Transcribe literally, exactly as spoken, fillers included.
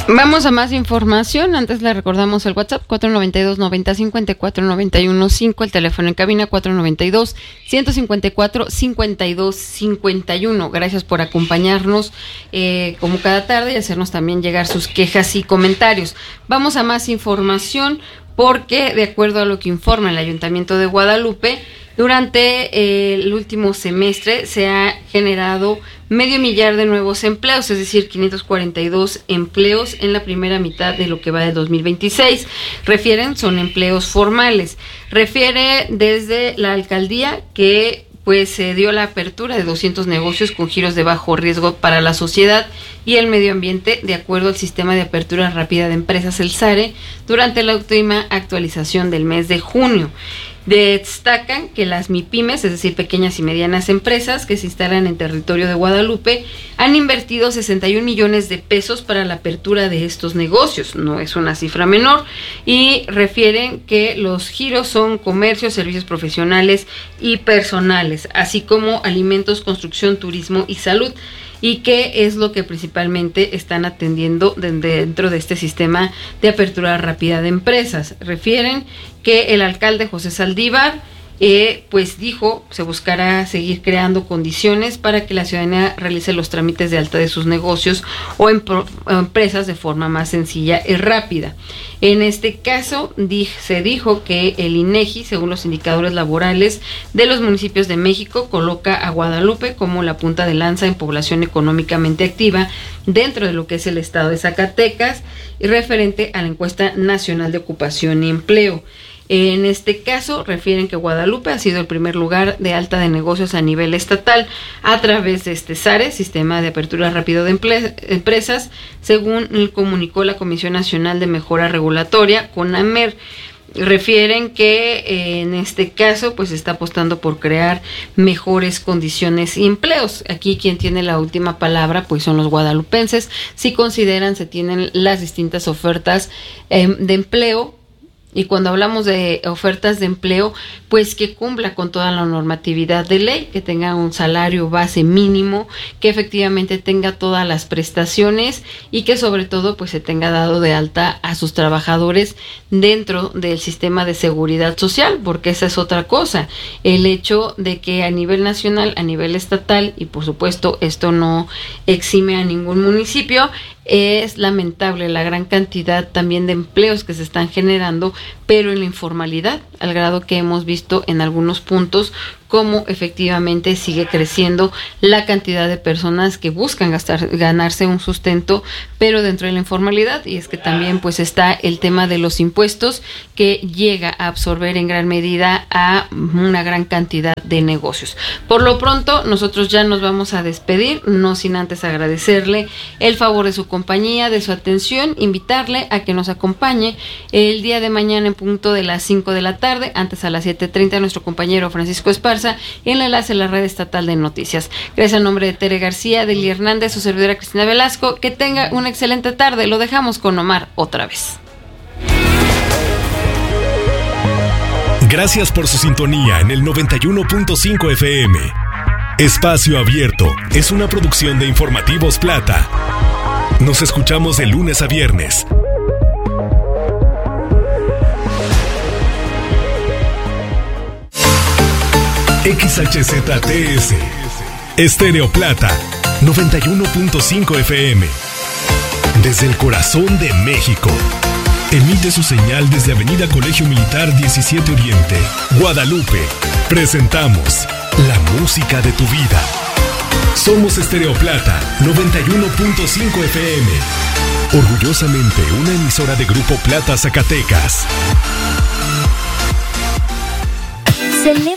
Vamos a más información. Antes le recordamos el WhatsApp cuatro noventa y dos, noventa, cincuenta y cuatro, noventa y uno, cinco, el teléfono en cabina cuatro noventa y dos, ciento cincuenta y cuatro, cincuenta y dos, cincuenta y uno. Gracias por acompañarnos eh, como cada tarde y hacernos también llegar sus quejas y comentarios. Vamos a más información porque, de acuerdo a lo que informa el Ayuntamiento de Guadalupe, durante eh, el último semestre se ha generado medio millar de nuevos empleos, es decir, quinientos cuarenta y dos empleos en la primera mitad de lo que va de dos mil veintiséis. Refieren, son empleos formales. Refiere desde la alcaldía que pues se dio la apertura de doscientos negocios con giros de bajo riesgo para la sociedad y el medio ambiente, de acuerdo al sistema de apertura rápida de empresas, el SARE, durante la última actualización del mes de junio. Destacan que las MIPYMES, es decir, pequeñas y medianas empresas que se instalan en territorio de Guadalupe, han invertido sesenta y un millones de pesos para la apertura de estos negocios. No es una cifra menor, y refieren que los giros son comercio, servicios profesionales y personales, así como alimentos, construcción, turismo y salud, y qué es lo que principalmente están atendiendo de dentro de este sistema de apertura rápida de empresas. Refieren que el alcalde José Saldívar eh, pues dijo se buscará seguir creando condiciones para que la ciudadanía realice los trámites de alta de sus negocios o, en pro, o empresas de forma más sencilla y rápida. En este caso di, se dijo que el INEGI, según los indicadores laborales de los municipios de México, coloca a Guadalupe como la punta de lanza en población económicamente activa dentro de lo que es el estado de Zacatecas, y referente a la encuesta nacional de ocupación y empleo. En este caso, refieren que Guadalupe ha sido el primer lugar de alta de negocios a nivel estatal a través de este SARE, Sistema de Apertura Rápido de Emple- Empresas, según comunicó la Comisión Nacional de Mejora Regulatoria, CONAMER. Refieren que eh, en este caso pues está apostando por crear mejores condiciones y empleos. Aquí quien tiene la última palabra pues son los guadalupenses, si consideran se tienen las distintas ofertas eh, de empleo. Y cuando hablamos de ofertas de empleo, pues que cumpla con toda la normatividad de ley, que tenga un salario base mínimo, que efectivamente tenga todas las prestaciones y que sobre todo pues se tenga dado de alta a sus trabajadores dentro del sistema de seguridad social, porque esa es otra cosa, el hecho de que a nivel nacional, a nivel estatal, y por supuesto esto no exime a ningún municipio, es lamentable la gran cantidad también de empleos que se están generando, pero en la informalidad, al grado que hemos visto en algunos puntos cómo efectivamente sigue creciendo la cantidad de personas que buscan gastar, ganarse un sustento, pero dentro de la informalidad. Y es que también pues está el tema de los impuestos, que llega a absorber en gran medida a una gran cantidad de negocios. Por lo pronto, nosotros ya nos vamos a despedir, no sin antes agradecerle el favor de su compañía, de su atención, invitarle a que nos acompañe el día de mañana en punto de las cinco de la tarde, antes a las siete treinta, nuestro compañero Francisco Esparza, en el enlace a la red estatal de noticias. Gracias al nombre de Tere García, de Eli Hernández, su servidora Cristina Velasco. Que tenga una excelente tarde. Lo dejamos con Omar otra vez. Gracias por su sintonía en el noventa y uno punto cinco F M. Espacio Abierto es una producción de Informativos Plata. Nos escuchamos de lunes a viernes. X H Z T S Estéreo Plata noventa y uno punto cinco F M. Desde el corazón de México. Emite su señal desde Avenida Colegio Militar diecisiete Oriente, Guadalupe. Presentamos la música de tu vida. Somos Estéreo Plata noventa y uno punto cinco F M. Orgullosamente una emisora de Grupo Plata Zacatecas. Celebra